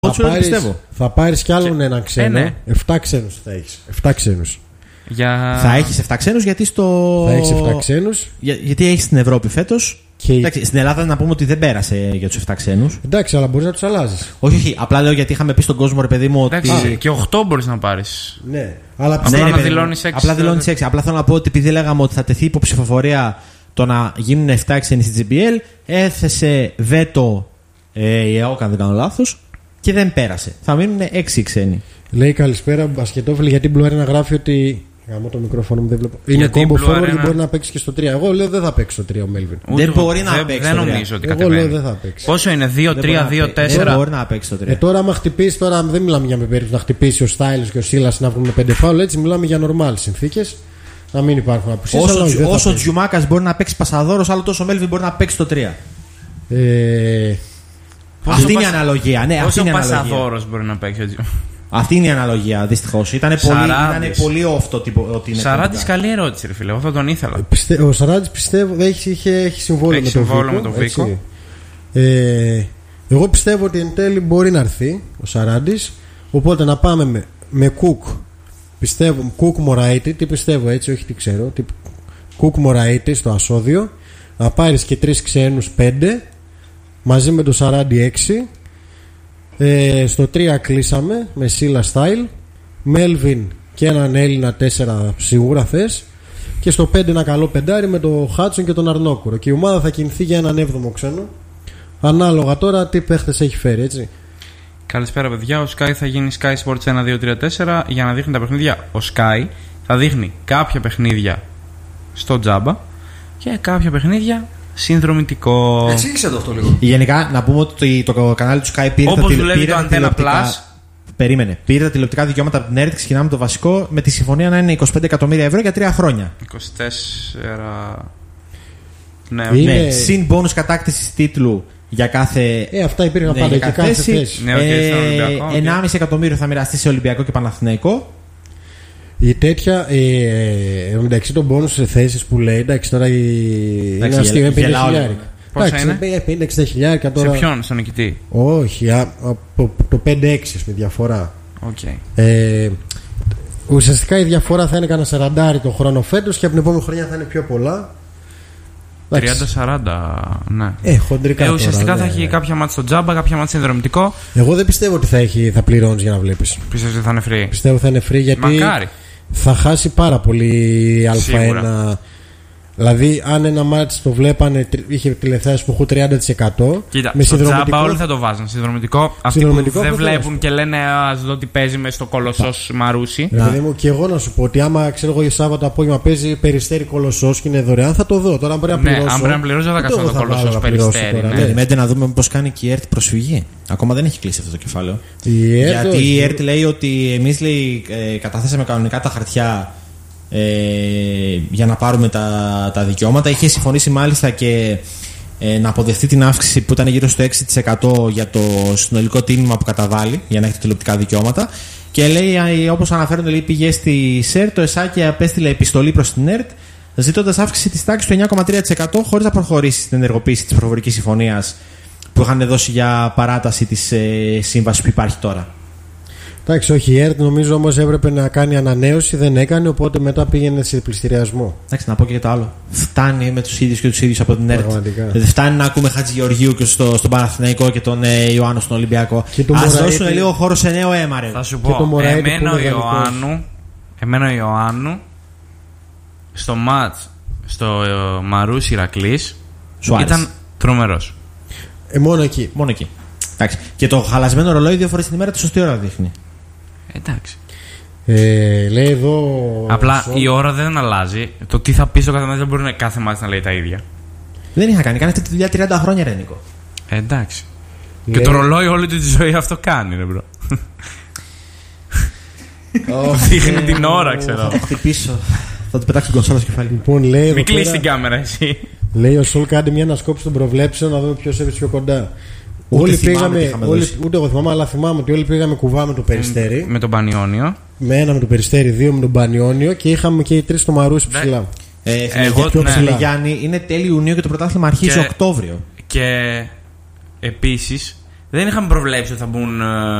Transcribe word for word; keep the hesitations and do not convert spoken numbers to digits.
Θα πάρεις, θα πάρεις κι άλλον και... έναν ξένο. Ε, ναι. εφτά ξένους θα έχεις. εφτά ξένους. Για... Θα έχεις εφτά ξένους γιατί στο. Θα έχεις εφτά ξένους. Για... Γιατί έχεις στην Ευρώπη φέτος. Και... Εντάξει, στην Ελλάδα να πούμε ότι δεν πέρασε για τους εφτά ξένους. Εντάξει, αλλά μπορείς να τους αλλάζεις. Όχι, όχι. Απλά λέω γιατί είχαμε πει στον κόσμο, ρε παιδί μου, ότι. Εντάξει, και οκτώ μπορείς να πάρεις. Ναι, αλλά απλά να δηλώνεις έξι. Απλά δηλώνεις έξι. Απλά θέλω να πω ότι επειδή λέγαμε ότι θα τεθεί υποψηφοφορία το να γίνουν εφτά ξένοι στη τζι μπι ελ, έθεσε βέτο ε, η ΕΟΚ, αν δεν κάνω λάθος, και δεν πέρασε. Θα μείνουν έξι ξένοι. Λέει καλησπέρα, μπασκετόφιλοι, γιατί Blue Arena γράφει ότι. Γαμώ το μικρόφωνο μου, δεν βλέπω. Είναι κόμπο forward και μπορεί να παίξει και στο τρία. Εγώ λέω δεν θα παίξει στο τρία ο Μέλβιν. Δεν μπορεί να δεν, παίξει. Δεν νομίζω ότι κατεβαίνει. Εγώ λέω δεν θα παίξει. Πόσο είναι, δύο τρία, δύο τέσσερα. Δεν μπορεί να παίξει στο τρία. Ε, τώρα, άμα χτυπήσει, τώρα δεν μιλάμε για με περίπτωση να χτυπήσει ο Στάιλς και ο Σίλας να βγουν πέντε φάουλ. Έτσι μιλάμε για normal συνθήκες. Να μην υπάρχουν απουσίες. Όσο, αλλά, όσο ο Τζιουμάκας μπορεί να παίξει πασαδόρος, άλλο τόσο ο Μέλβιν μπορεί να παίξει στο τρία. Ε... Αυτή είναι η αναλογία. Ναι, όσο πασαδόρος μπορεί να παίξει ο Τζιουμάκας. Αυτή είναι η αναλογία, δυστυχώς. Ήταν πολύ, πολύ off το τύπο ότι είναι. Σαράντης, καλή ερώτηση, ρε φίλε. Εγώ θα τον ήθελα. Πιστε... Ο Σαράντης πιστεύω έχει, είχε, έχει συμβόλαιο με, με τον Βίκο. Βίκο. Ε, εγώ πιστεύω ότι εν τέλει μπορεί να έρθει ο Σαράντης. Οπότε να πάμε με, με Κουκ. Πιστεύω, Κουκ Μωραΐτη, τι πιστεύω έτσι, όχι τι ξέρω. Τι, Κουκ Μωραΐτη στο ασώδιο. Να πάρεις και τρεις ξένους πέντε. Μαζί με το Σαράντι έξι. Ε, στο τρία κλείσαμε με Σίλα Στάιλ, Μέλβιν και έναν Έλληνα τέσσερα σίγουρα θες. Και στο πέντε ένα καλό πεντάρι με τον Χάτσον και τον Αρνόκουρο. Και η ομάδα θα κινηθεί για έναν έβδομο ξένο. Ανάλογα τώρα τι παίχτες έχει φέρει, έτσι. Καλησπέρα, παιδιά. Ο Sky θα γίνει Sky Sports ένα, δύο, τρία, τέσσερα για να δείχνει τα παιχνίδια. Ο Sky θα δείχνει κάποια παιχνίδια στο τζάμπα και κάποια παιχνίδια συνδρομητικό. Εξήγησε το αυτό λίγο. Γενικά, να πούμε ότι το, το κανάλι του Sky πήρε όπως τα, δουλεύει πήρε το Antenna Plus. Περίμενε. Πήρε τα τηλεοπτικά δικαιώματα από την ΕΡΤ. Ξεκινάμε το βασικό με τη συμφωνία να είναι είκοσι πέντε εκατομμύρια ευρώ για τρία χρόνια. είκοσι τέσσερα. Ναι, είναι... ναι. Συν bonus κατάκτηση τίτλου για κάθε. Ε, αυτά υπήρχαν πάντα και κάθε θέση. Ναι, okay, ε, ενάμιση εκατομμύριο θα μοιραστεί σε Ολυμπιακό και Παναθηναϊκό. Η τέτοια. Ε, μεταξύ των πόνους σε θέσεις που λέει, εντάξει τώρα. Η, εντάξει, είναι αστείο, πενήντα χιλιάρικα. Πόσα είναι? πενήντα εξήντα χιλιάρικα τώρα. Σε ποιον, στον νικητή? Όχι, από το πέντε έξι με διαφορά. Okay. Ε, ουσιαστικά η διαφορά θα είναι κανένα σαράντα το χρόνο φέτος και από την επόμενη χρονιά θα είναι πιο πολλά. τριάντα σαράντα, ναι. Ε, χοντρικά. Ε, ουσιαστικά τώρα, θα ναι, έχει ναι. κάποια μάτια στο τζάμπα, κάποια μάτια συνδρομητικό. Εγώ δεν πιστεύω ότι θα, έχει, θα πληρώνεις για να βλέπεις. Πιστεύω ότι θα είναι free. Πιστεύω ότι θα είναι free γιατί μακάρι. Θα χάσει πάρα πολύ Α ένα. Δηλαδή, αν ένα μάτς το βλέπανε, είχε τηλεθέαση που έχουν τριάντα τοις εκατό. Κοίτα, με στο τζάμπα όλοι θα το βάζουν. Συνδρομητικό. Αυτοί που δεν βλέπουν και λένε ας δω τι παίζει μες στο Κολοσσός Μαρούσι. Δηλαδή μου, και εγώ να σου πω ότι άμα ξέρω εγώ για Σάββατο απόγευμα παίζει Περιστέρι Κολοσσός και είναι δωρεάν, θα το δω. Τώρα αν μπορεί να πληρώσω. Ναι, αν πρέπει να πληρώσω, θα κάτσω το Κολοσσός Περιστέρι. Περιμένετε να δούμε πώς κάνει και η ΕΡΤ προσφυγή. Ακόμα δεν έχει κλείσει αυτό το κεφάλαιο. Γιατί η ΕΡΤ λέει ότι εμείς καταθέσαμε κανονικά τα χαρτιά. Ε, για να πάρουμε τα, τα δικαιώματα. Είχε συμφωνήσει μάλιστα και ε, να αποδεχτεί την αύξηση που ήταν γύρω στο έξι τοις εκατό για το συνολικό τίμημα που καταβάλει για να έχει τηλεοπτικά δικαιώματα. Και λέει, όπως αναφέρονται, λέει, πήγε στη ΣΕΡ, το ΕΣΑΚΙ απέστειλε επιστολή προς την ΕΡΤ ζητώντας αύξηση της τάξης του εννιά κόμμα τρία τοις εκατό χωρίς να προχωρήσει στην ενεργοποίηση της προφορικής συμφωνίας που είχαν δώσει για παράταση της ε, σύμβασης που υπάρχει τώρα. Εντάξει, όχι, η ΕΡΤ νομίζω όμως έπρεπε να κάνει ανανέωση, δεν έκανε, οπότε μετά πήγαινε σε πληστηριασμό. Εντάξει, να πω και για το άλλο. Φτάνει με τους ίδιους και τους ίδιους από την ΕΡΤ. Δεν φτάνει να ακούμε Χατζηγεωργίου και στο, στον Παναθηναϊκό και τον ε, Ιωάννου στον Ολυμπιακό. Ας δώσουν λίγο χώρο σε νέο αίμα, ρε. Θα σου πω, εμένα ο Ιωάννου, εμένα ο Ιωάννου στο μάτς στο ε, Μαρούς Ηρακλής ήταν τρομερός. Ε, μόνο εκεί. Μόνο εκεί. Εντάξει. Και το χαλασμένο ρολόι δύο φορές την ημέρα τη σωστή ώρα δείχνει. Εντάξει. Ε, λέει εδώ. Απλά η ώρα δεν αλλάζει. Το τι θα πει στο κάθε μάτι δεν μπορεί κάθε μάτι να λέει τα ίδια. Δεν είχα κάνει. Κάνει αυτή τη δουλειά τριάντα χρόνια, ρε Νίκο. Ε, εντάξει. Λέει... Και το ρολόι όλη τη ζωή αυτό κάνει, ρε μπρο. Δείχνει την ώρα, ξέρω. Θα χτυπήσω. Θα του πετάξει την κονσόλα στο κεφάλι. Λοιπόν, λέει. Μην κλείσει την κάμερα, εσύ. Λέει ο Σολ, κάντε μια ανασκόπηση των προβλέψεων να δούμε ποιο έρθει πιο κοντά. Ούτε όλοι θυμάμαι πήγαμε, όλοι, ούτε εγώ θυμάμαι, αλλά θυμάμαι ότι όλοι πήγαμε κουβά με το Περιστέρι. Με τον Πανιόνιο. Με ένα με το Περιστέρι, δύο με τον Πανιόνιο και είχαμε και οι τρεις στο Μαρούσι ψηλά. Ε, εγώ, πιο ψηλά. Ναι. Γιάννη, είναι τέλη Ιουνίου και το πρωτάθλημα αρχίζει και, Οκτώβριο. Και επίσης Δεν είχαμε προβλέψει ότι θα μπουν